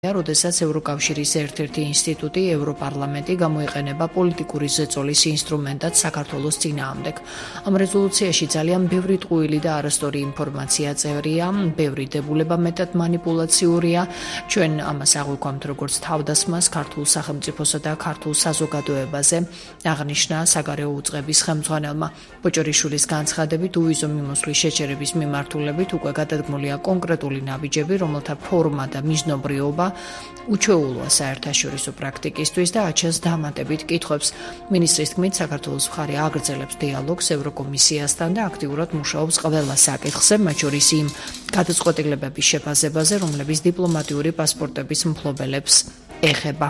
როდესაც ევროკავშირის ერთ-ერთი ინსტიტუტი ევროპარლამენტი გამოიყენება პოლიტიკური ზეწოლის ინსტრუმენტად საქართველოს წინააღმდეგ. Ამ რეზოლუციაში ძალიან ბევრი ტყუილი და არასწორი ინფორმაცია წერია, ბევრი დებულება მეტად მანიპულაციურია. ჩვენ ამას აღვიქვამთ როგორც თავდასხმას ქართულ სახელმწიფოსა და ქართულ საზოგადოებაზე, აღნიშნა საგარეო უწყების ხელმძღვანელმა. ბოჭორიშვილის განცხადებით, უვიზო მიმოსვლის შეჩერების მიმართულებით უკვე გადადგმულია კონკრეტული ნაბიჯები, რომელთა ფორმა და მიზნობრიობა უჩვეულოა საერთაშორისო პრაქტიკისთვის და აჩენს დამატებით კითხვებს. მინისტრის თქმით, საქართველოს მხარე აგრძელებს დიალოგს ევროკომისიასთან და აქტიურად მუშაობს ყველა საკითხზე, მათ შორის იმ გადაწყვეტილებების შეფასებაზე, რომლებიც დიპლომატიური პასპორტების მფლობელებს ეხება.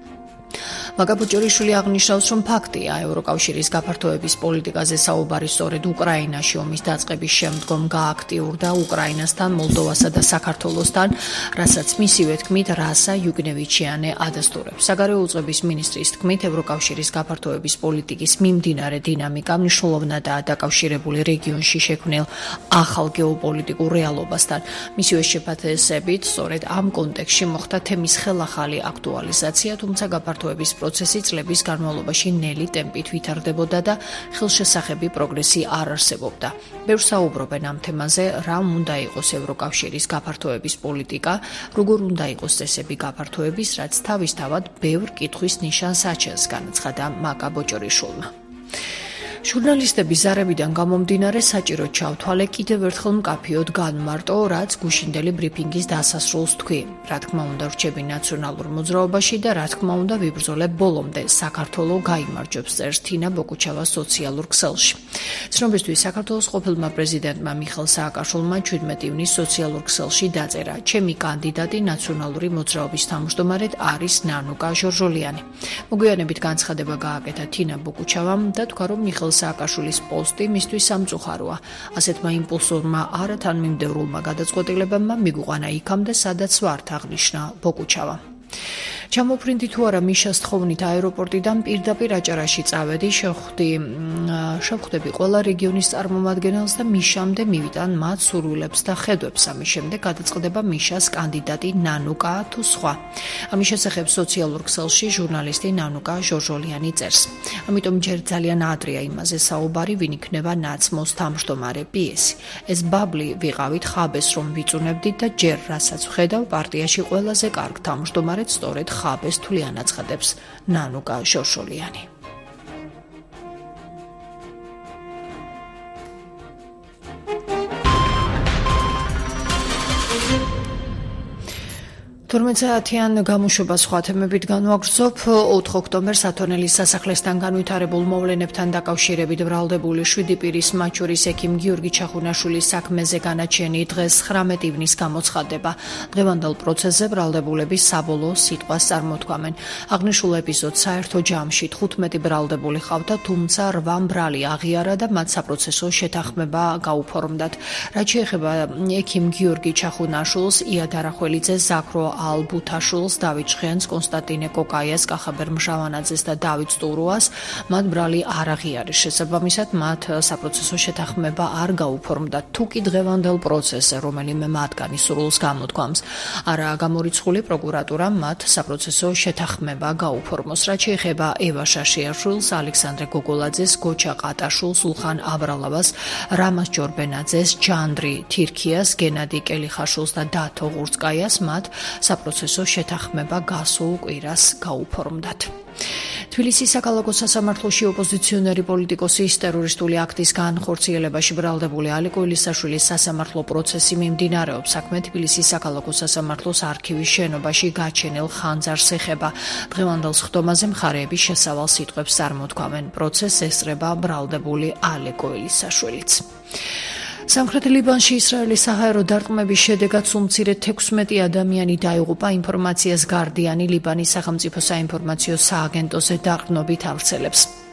მაგა ბოჭორიშვილი აღნიშნავს, რომ ფაქტია, ევროკავშირის გაფართოების პოლიტიკაზე საუბარი სწორედ უკრაინაში ომის დაწყების შემდგომ გააქტიურდა უკრაინასთან, მოლდოვასა და საქართველოსთან, რასაც მისივე თქმით რასა იუგნევიჩიანე ადასტურებს. საგარეო უწყების მინისტრის თქმით, ევროკავშირის გაფართოების პოლიტიკის მიმდინარე დინამიკა მნიშვნელოვნადაა დაკავშირებული რეგიონში შექმნილ ახალ გეოპოლიტიკურ რეალობასთან. მისივე შეფასებით, სწორედ ამ კონტექსტში მოხდა თემის ხელახალი აქტუალიზაცია, თუმცა გაფართოების პროცესი წლების განმავლობაში ნელი ტემპით ვითარდებოდა და ხელშესახები პროგრესი არ არსებობდა. ბევრს საუბრობენ ამ თემაზე, რა უნდა იყოს ევროკავშირის გაფართოების პოლიტიკა, როგორ უნდა იყოს წესები გაფართოების, რაც თავისთავად ბევრ კითხვის ნიშანს აჩენს, განაცხადა მაკა ბოჭორიშვილმა. ჟურნალისტების ზარებიდან გამომდინარე საჭიროდ ჩავთვალე კიდევ ერთხელ მკაფიოდ განმარტო, რაც გუშინდელი ბრიფინგის დასასრულს თქვი. რა თქმა უნდა, ვრჩები ნაციონალურ მოძრაობაში და რა თქმა უნდა, ვიბრძოლებ ბოლომდე. საქართველოს გაიმარჯვებს, წერს თინა ბოკუჩავას სოციალურ ქსელში. ცნობისთვის, საქართველოს ყოფილმა პრეზიდენტმა მიხეილ სააკაშვილმა 17 ივნის სოციალურ ქსელში დაწერა: ჩემი კანდიდატი ნაციონალური მოძრაობის თავმჯდომარედ არის ნანუკა ჟორჟოლიანი. მოგვიანებით განცხადება გააკეთა თინა ბოკუჩავამ და თქვა, რომ მიხეილ სააკაშვილის პოსტი მისთვის სამწუხაროა. ასეთმა იმპულსურმა არათანმიმდევრულმა გადაწყვეტილებებმა მიგვიყვანა იქამდე, სადაც ვართ, აღნიშნა ბოკუჩავა. ჩამოფრინდი თუ არა მიშას თხოვნით აეროპორტიდან პირდაპირ აჭარაში წავედი, შევხვდები ყველა რეგიონის წარმომადგენელს და მიშამდე მივიტან მათ სურვილებს და ხედვებს. ამის შემდეგ გადაწყდება მიშას კანდიდატი ნანუკა თუ სხვა. ამის შესახებ სოციალურ ქსელში ჟურნალისტი ნანუკა ჟორჟოლიანი წერს. ამიტომ ჯერ ძალიან ადრეა იმაზე საუბარი, ვინ იქნება ნაცმოს თავმჯდომარე პიესი. ეს ბაბლი ვიყავით ხაბეს რომ ვიწუნებდით და ჯერ რასაც ვხედავ პარტიაში ყველაზე კარგ თავმჯდომარედ სწორედ ხაბეს თვლიან აცხადებს ნანუკა ჟორჟოლიანი. თორმეტ-საათიან გამოშვება სხვა თემებით განვაგრძობ. 4 ოქტომბერს ათონელის სასახლესთან განვითარებულ მოვლენებთან დაკავშირებით ბრალდებული 7 პირის, მათ შორის ექიმ გიორგი ჩახუნაშვილის საქმეზე განაჩენი დღეს 19 ივნის გამოცხადდება. დღევანდელ პროცესზე ბრალდებულები საბოლოო სიტყვას წარმოთქვამენ. აღნიშნულ ეპიზოდს საერთო ჯამში 15 ბრალდებული ყავდა, თუმცა 8 ბრალი აღიარა და მათ საპროცესო შეთანხმება გაუფორმდათ. რაც შეეხება ექიმ გიორგი ჩახუნაშვილს, იად არახველიძეს, ზაქრო ალბუთაშვილს, დავით ჭხიანს, კონსტანტინე კოკაიას, კახაბერ მჟავანაძეს და დავით სტურუას მათ ბრალი არ აღიარეს. შესაბამისად, მათ საპროცესო შეთანხმება არ გაუფორმდათ. თუ კი დღევანდელ პროცესზე რომელიმე მათგანი სურვილს გამოთქვამს, არაა გამორიცხული, პროკურატურამ მათ საპროცესო შეთანხმება გაუფორმოს. რაც შეეხება ევა შაშიაშვილს, ალექსანდრე გოგოლაძეს, გოჩა ყატაშვილს, ულხან აბრალავას, რამაზ ჯორბენაძეს, ჯანდრი თირქიას, გენადი კელიხაშვილს და დათო ღურწკაიას მათ საპროცესო შეთანხმება გასულ კვირას გაუფორმდათ. თბილისის საქალაქო სასამართლოში ოპოზიციონერი პოლიტიკოსის ტერორისტული აქტის განხორციელებაში ბრალდებული ალეკო ილისაშვილის სასამართლო პროცესი მიმდინარეობს. საქმე თბილისის საქალაქო სასამართლოს არქივის შენობაში გაჩენილ ხანძარს ეხება. დღევანდელ სხდომაზე მხარეები შესავალ სიტყვებს წარმოთქვამენ. პროცესს ესწრება ბრალდებული ალეკო ილისაშვილიც. სამხრეთ ლიბანში ისრაელის საჰაერო დარტყმების შედეგად სულ-მცირედ 16 ადამიანი დაიღუპა. ინფორმაციას გარდიანი ლიბანის სახელმწიფო საინფორმაციო სააგენტოზე დაყრდნობით ავრცელებს.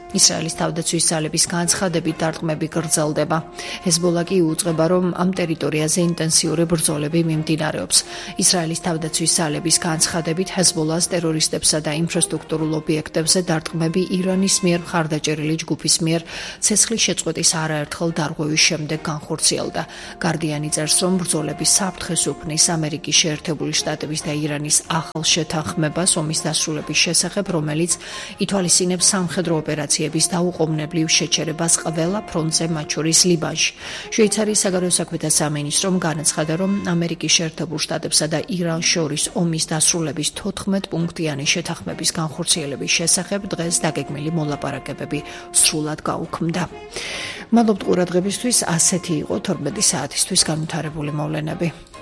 ისრაელის თავდაცვის ძალების განცხადებით დარტყმები გრძელდება. ჰეზბოლა კი უწყება, რომ ამ ტერიტორიაზე ინტენსიური ბრძოლები მიმდინარეობს. ისრაელის თავდაცვის ძალების განცხადებით ჰეზბოლას ტერორისტებსა და ინფრასტრუქტურულ ობიექტებზე დარტყმები ირანის მიერ მხარდაჭერილი ჯგუფის მიერ ცეცხლის შეწყვეტის არაერთხელ დარღვევის შემდეგ განხორციელდა. გარდიანი წერს, რომ ბრძოლების საფრთხეს უქმნის ამერიკის შეერთებული შტატების და ირანის ახალ შეთანხმებას ომის დასრულების შესახებ, რომელიც ითვალისწინებს სამხედრო ოპერაციების დაუყოვნებლივ შეჩერებას ყველა ფრონტზე, მათ შორის ლიბანში. შვეიცარიის საგარეო საქმეთა სამინისტრომ განაცხადა, რომ ამერიკის შეერთებულ შტატებსა და ირანს შორის ომის დასრულების 14 პუნქტიანი შეთანხმების განხორციელების შესახებ დღეს დაგეგმილი მოლაპარაკებები სრულად გაუქმდა. მადლობთ ყურადღებისთვის, ასეთი იყო 12 საათისთვის განვითარებული მოვლენები.